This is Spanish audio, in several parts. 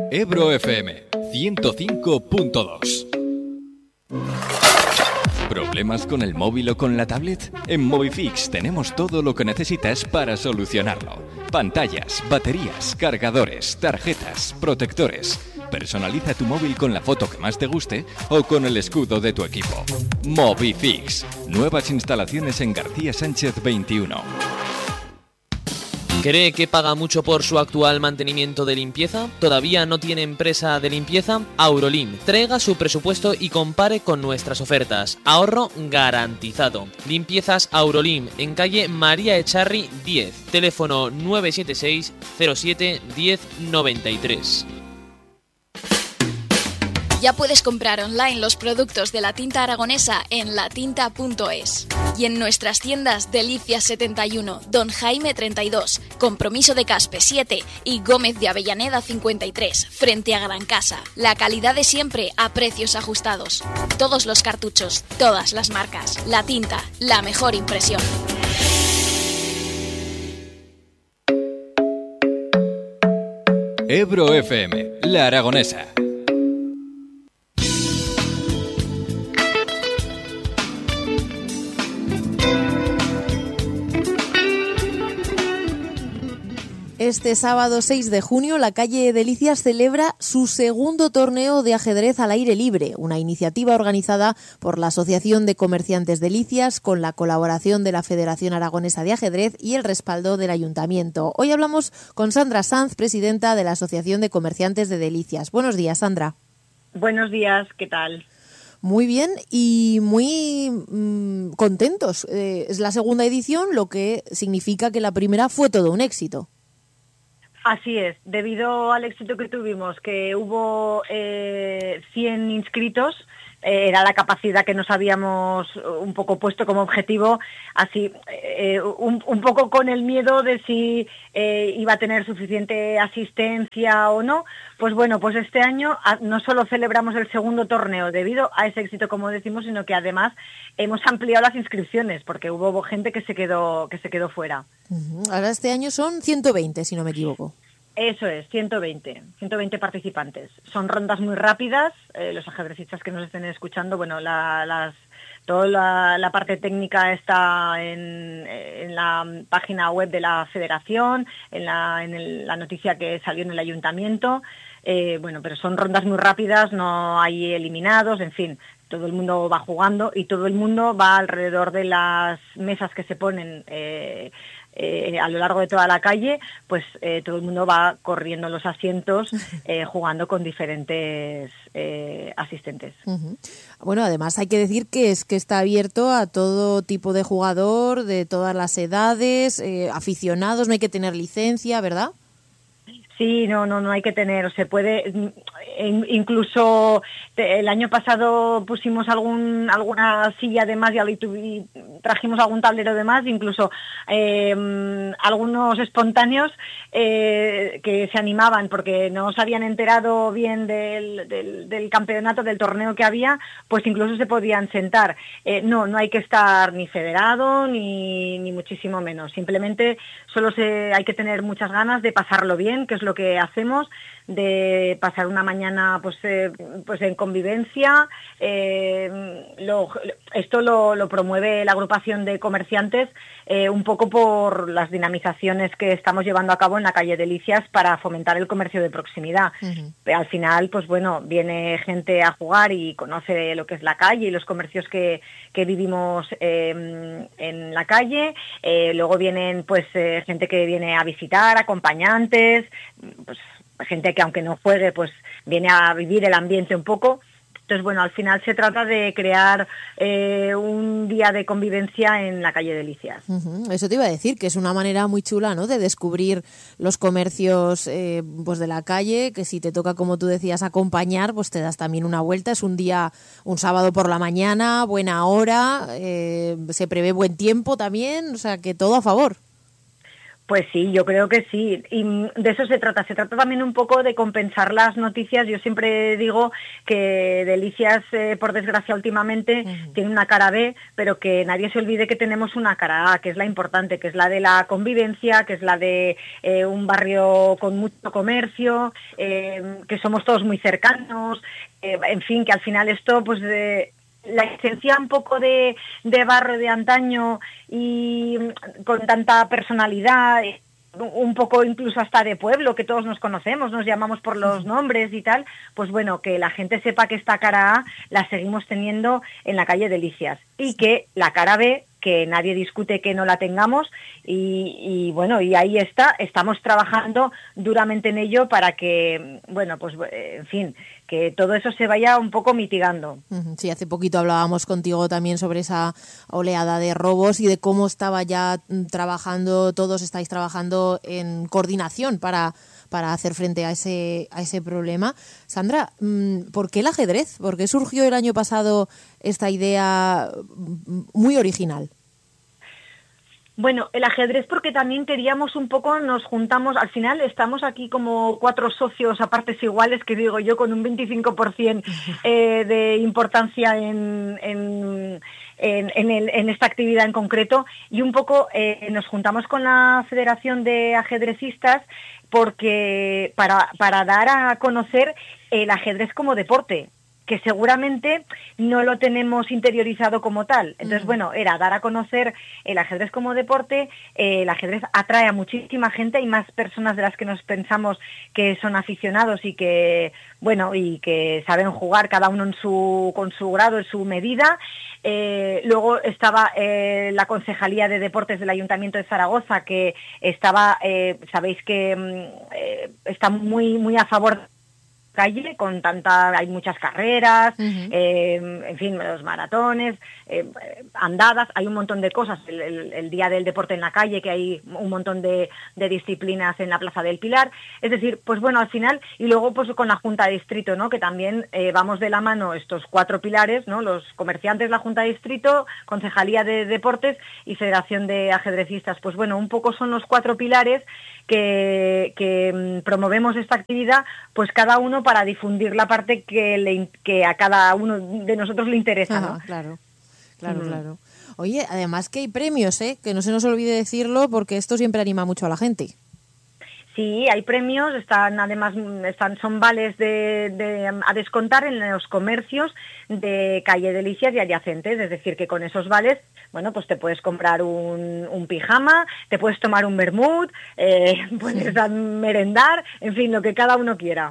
Ebro FM 105.2. ¿Problemas con el móvil o con la tablet? En Movifix tenemos todo lo que necesitas para solucionarlo. Pantallas, baterías, cargadores, tarjetas, protectores. Personaliza tu móvil con la foto que más te guste o con el escudo de tu equipo. Movifix. Nuevas instalaciones en García Sánchez 21. ¿Cree que paga mucho por su actual mantenimiento de limpieza? ¿Todavía no tiene empresa de limpieza? Aurolim. Traiga su presupuesto y compare con nuestras ofertas. Ahorro garantizado. Limpiezas Aurolim, en calle María Echarri 10. Teléfono 976 07 1093. Ya puedes comprar online los productos de la tinta aragonesa en latinta.es. Y en nuestras tiendas Delicias 71, Don Jaime 32, Compromiso de Caspe 7 y Gómez de Avellaneda 53, frente a Gran Casa. La calidad de siempre a precios ajustados. Todos los cartuchos, todas las marcas. La Tinta, la mejor impresión. Ebro FM, La Aragonesa. Este sábado 6 de junio, la calle Delicias celebra su segundo torneo de ajedrez al aire libre, una iniciativa organizada por la Asociación de Comerciantes Delicias con la colaboración de la Federación Aragonesa de Ajedrez y el respaldo del Ayuntamiento. Hoy hablamos con Sandra Sanz, presidenta de la Asociación de Comerciantes de Delicias. Buenos días, Sandra. Buenos días, ¿qué tal? Muy bien y muy contentos. Es la segunda edición, lo que significa que la primera fue todo un éxito. Así es, debido al éxito que tuvimos, que hubo 100 inscritos, era la capacidad que nos habíamos un poco puesto como objetivo, así un poco con el miedo de si iba a tener suficiente asistencia o no. Pues bueno, pues este año no solo celebramos el segundo torneo debido a ese éxito, como decimos, sino que además hemos ampliado las inscripciones porque hubo gente que se quedó fuera. Ahora este año son 120, si no me equivoco. Eso es, 120 participantes. Son rondas muy rápidas, los ajedrecistas que nos estén escuchando, bueno, toda la parte técnica está en la página web de la Federación, en la noticia que salió en el Ayuntamiento, bueno, pero son rondas muy rápidas, no hay eliminados, en fin, todo el mundo va jugando y todo el mundo va alrededor de las mesas que se ponen a lo largo de toda la calle, pues todo el mundo va corriendo los asientos, jugando con diferentes asistentes. Bueno, además hay que decir que está abierto a todo tipo de jugador, de todas las edades, aficionados, no hay que tener licencia, ¿verdad? Sí, no hay que tener, o se puede, incluso el año pasado pusimos alguna silla de más y trajimos algún tablero de más, incluso algunos espontáneos que se animaban porque no se habían enterado bien del campeonato, del torneo que había, pues incluso se podían sentar. No hay que estar ni federado ni muchísimo menos, simplemente solo hay que tener muchas ganas de pasarlo bien, que es lo que hacemos, de pasar una mañana pues en convivencia. Esto lo promueve la agrupación de comerciantes un poco por las dinamizaciones que estamos llevando a cabo en la calle Delicias para fomentar el comercio de proximidad. Al final, pues bueno, viene gente a jugar y conoce lo que es la calle y los comercios que vivimos en la calle. Luego vienen pues gente que viene a visitar, acompañantes, pues gente que aunque no juegue pues viene a vivir el ambiente un poco. Entonces bueno, al final se trata de crear un día de convivencia en la calle Delicias. Eso te iba a decir, que es una manera muy chula, ¿no?, de descubrir los comercios pues de la calle, que si te toca, como tú decías, acompañar, pues te das también una vuelta. Es un sábado por la mañana, buena hora, se prevé buen tiempo también, o sea que todo a favor. Pues sí, yo creo que sí, y de eso se trata también un poco de compensar las noticias. Yo siempre digo que Delicias, por desgracia últimamente, tiene una cara B, pero que nadie se olvide que tenemos una cara A, que es la importante, que es la de la convivencia, que es la de un barrio con mucho comercio, que somos todos muy cercanos, en fin, que al final esto pues... la esencia un poco de barrio de antaño y con tanta personalidad, un poco incluso hasta de pueblo, que todos nos conocemos, nos llamamos por los nombres y tal, pues bueno, que la gente sepa que esta cara A la seguimos teniendo en la calle Delicias y que la cara B, que nadie discute que no la tengamos y bueno, y ahí estamos trabajando duramente en ello para que, bueno, pues en fin, que todo eso se vaya un poco mitigando. Sí, hace poquito hablábamos contigo también sobre esa oleada de robos y de cómo estaba ya todos estáis trabajando en coordinación para hacer frente a ese problema. Sandra, ¿por qué el ajedrez? ¿Por qué surgió el año pasado esta idea muy original? Bueno, el ajedrez porque también queríamos un poco, nos juntamos, al final estamos aquí como 4 socios a partes iguales, que digo yo, con un 25% de importancia en esta actividad en concreto, y un poco nos juntamos con la Federación de Ajedrecistas porque para dar a conocer el ajedrez como deporte, que seguramente no lo tenemos interiorizado como tal. Entonces, bueno, era dar a conocer el ajedrez como deporte. El ajedrez atrae a muchísima gente, hay más personas de las que nos pensamos que son aficionados y que, bueno, y que saben jugar cada uno con su grado, en su medida. Luego estaba la Concejalía de Deportes del Ayuntamiento de Zaragoza, que estaba, sabéis que está muy, muy a favor calle, hay muchas carreras, en fin, los maratones, andadas, hay un montón de cosas, el Día del Deporte en la Calle, que hay un montón de disciplinas en la Plaza del Pilar, es decir, pues bueno, al final, y luego pues con la Junta de Distrito, ¿no?, que también vamos de la mano estos 4 pilares, ¿no?, los comerciantes, la Junta de Distrito, Concejalía de Deportes y Federación de Ajedrecistas. Pues bueno, un poco son los 4 pilares que promovemos esta actividad, pues cada uno para difundir la parte que a cada uno de nosotros le interesa, ¿no? Claro. Oye, además que hay premios, que no se nos olvide decirlo, porque esto siempre anima mucho a la gente. Sí, hay premios, son vales a descontar en los comercios de Calle Delicias y adyacentes, es decir, que con esos vales, bueno, pues te puedes comprar un pijama, te puedes tomar un vermut, puedes merendar, en fin, lo que cada uno quiera.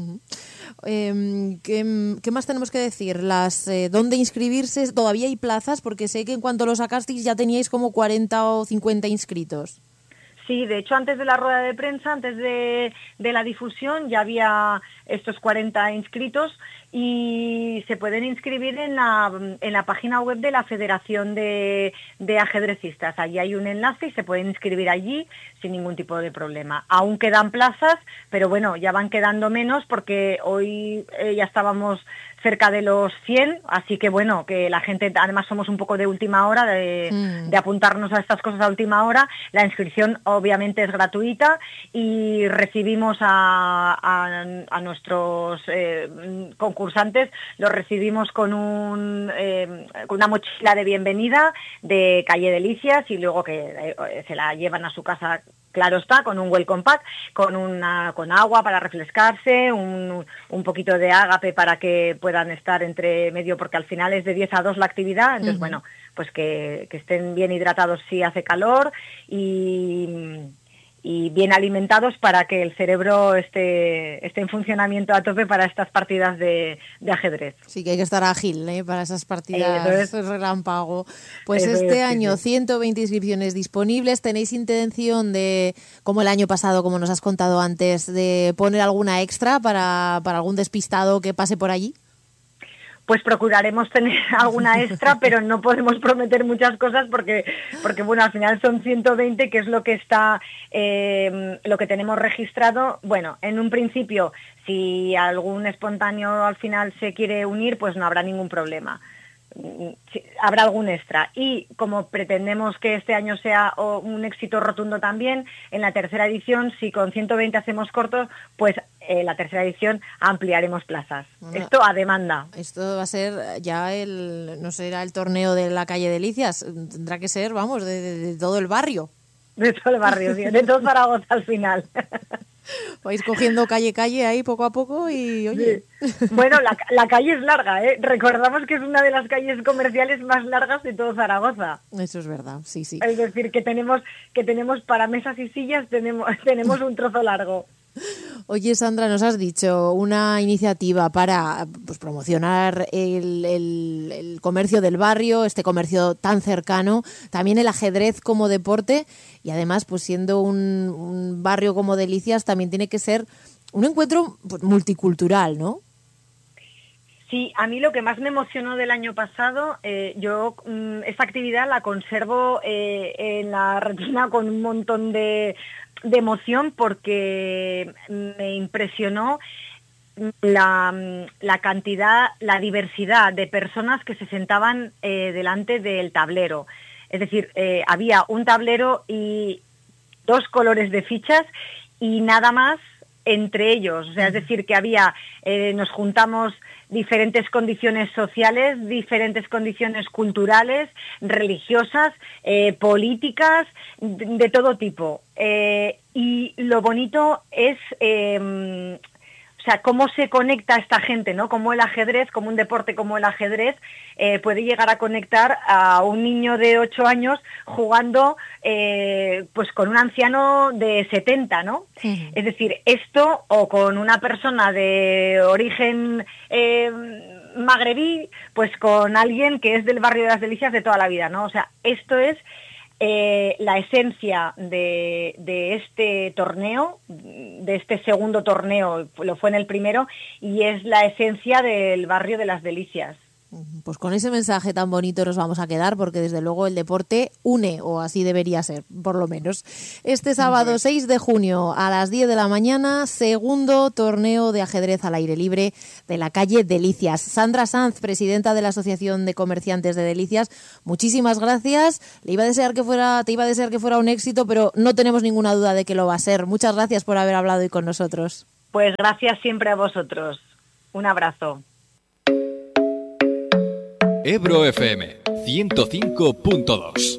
¿Qué más tenemos que decir? ¿Dónde inscribirse? ¿Todavía hay plazas? Porque sé que en cuanto lo sacasteis ya teníais como 40 o 50 inscritos. Sí, de hecho, antes de la rueda de prensa, antes de la difusión, ya había estos 40 inscritos y se pueden inscribir en la página web de la Federación de Ajedrecistas. Allí hay un enlace y se pueden inscribir allí sin ningún tipo de problema. Aún quedan plazas, pero bueno, ya van quedando menos porque hoy ya estábamos cerca de los 100, así que bueno, que la gente, además somos un poco de última hora, de apuntarnos a estas cosas a última hora. La inscripción obviamente es gratuita y recibimos a nuestros concursantes, los recibimos con una mochila de bienvenida de Calle Delicias y luego que se la llevan a su casa, claro está, con un welcome pack, con agua para refrescarse, un poquito de ágape para que puedan estar entre medio, porque al final es de 10 a 2 la actividad, entonces bueno, pues que estén bien hidratados si hace calor y bien alimentados para que el cerebro esté en funcionamiento a tope para estas partidas de ajedrez. Sí, que hay que estar ágil para esas partidas relámpago. Pues este año 120 inscripciones disponibles. ¿Tenéis intención de, como el año pasado, como nos has contado antes, de poner alguna extra para algún despistado que pase por allí? Pues procuraremos tener alguna extra, pero no podemos prometer muchas cosas porque bueno, al final son 120, que es lo que está, lo que tenemos registrado. Bueno, en un principio, si algún espontáneo al final se quiere unir, pues no habrá ningún problema. habrá algún extra. Y como pretendemos que este año sea un éxito rotundo también, en la tercera edición, si con 120 hacemos cortos, pues la tercera edición ampliaremos plazas. Bueno, esto a demanda. Esto va a ser ya no será el torneo de la calle Delicias, tendrá que ser, vamos, de todo el barrio. De todo el barrio, sí, de todo Zaragoza al final. Vais cogiendo calle ahí poco a poco y, oye... Sí. Bueno, la calle es larga, ¿eh? Recordamos que es una de las calles comerciales más largas de todo Zaragoza. Eso es verdad, sí. Es decir, que tenemos para mesas y sillas, tenemos un trozo largo. Oye, Sandra, nos has dicho una iniciativa para pues, promocionar el comercio del barrio, este comercio tan cercano, también el ajedrez como deporte y además, pues siendo un barrio como Delicias, también tiene que ser un encuentro pues, multicultural, ¿no? Sí, a mí lo que más me emocionó del año pasado, yo esta actividad la conservo en la retina con un montón de emoción porque me impresionó la cantidad, la diversidad de personas que se sentaban delante del tablero. Es decir, había un tablero y 2 colores de fichas y nada más entre ellos. O sea, es decir, que nos juntamos diferentes condiciones sociales, diferentes condiciones culturales, religiosas, políticas, de todo tipo. Y lo bonito es, o sea, cómo se conecta esta gente, ¿no? Cómo el ajedrez, como un deporte como el ajedrez, puede llegar a conectar a un niño de 8 años jugando pues con un anciano de 70, ¿no? Sí. Es decir, esto o con una persona de origen magrebí, pues con alguien que es del barrio de las Delicias de toda la vida, ¿no? O sea, esto es la esencia de este torneo, de este segundo torneo, lo fue en el primero, y es la esencia del barrio de las Delicias. Pues con ese mensaje tan bonito nos vamos a quedar, porque desde luego el deporte une, o así debería ser, por lo menos. Este sábado 6 de junio a las 10 de la mañana, segundo torneo de ajedrez al aire libre de la calle Delicias. Sandra Sanz, presidenta de la Asociación de Comerciantes de Delicias, muchísimas gracias. Te iba a desear que fuera un éxito, pero no tenemos ninguna duda de que lo va a ser. Muchas gracias por haber hablado hoy con nosotros. Pues gracias siempre a vosotros. Un abrazo. Ebro FM 105.2.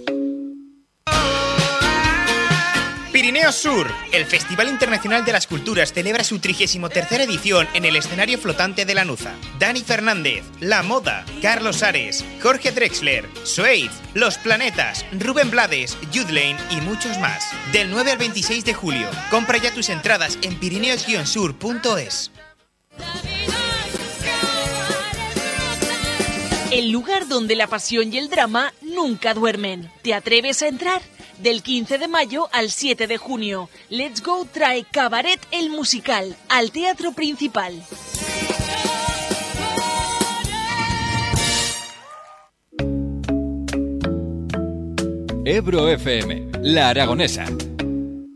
Pirineos Sur, el Festival Internacional de las Culturas celebra su 33ª edición en el escenario flotante de Lanuza. Dani Fernández, La Moda, Carlos Ares, Jorge Drexler, Suede, Los Planetas, Rubén Blades, Yudlane y muchos más. Del 9 al 26 de julio. Compra ya tus entradas en pirineos-sur.es. El lugar donde la pasión y el drama nunca duermen. ¿Te atreves a entrar? Del 15 de mayo al 7 de junio, Let's Go trae Cabaret el musical al Teatro Principal. Ebro FM, La Aragonesa